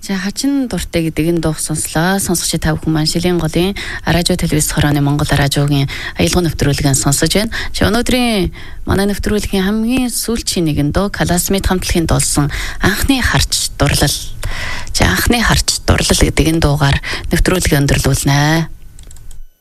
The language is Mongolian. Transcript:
За хачин дуртай гэдэг энэ дуу сонслоо. Сонсогч та бүхэн маань Шилийн голын радио телевиз хорооны Монгол радиогийн аялал нэвтрүүлгийг сонсож байна. За өнөөдрийн манай нэвтрүүлгийн хамгийн сүүлчийн нэгэн дуу Классмейт хамтлагийн дуулсан анхны харж дурлал. За анхны харж дурлал гэдэг энэ дуугаар нэвтрүүлгийг өндөрлүүлнэ.